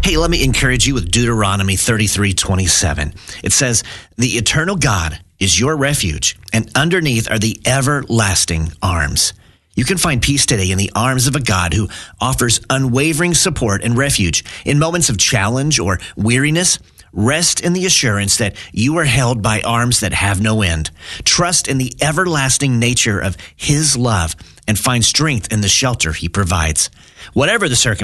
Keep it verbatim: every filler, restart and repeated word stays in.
Hey, let me encourage you with Deuteronomy thirty-three twenty-seven. It says, "The eternal God is your refuge, and underneath are the everlasting arms." You can find peace today in the arms of a God who offers unwavering support and refuge. In moments of challenge or weariness, rest in the assurance that you are held by arms that have no end. Trust in the everlasting nature of His love and find strength in the shelter He provides. Whatever the circumstance,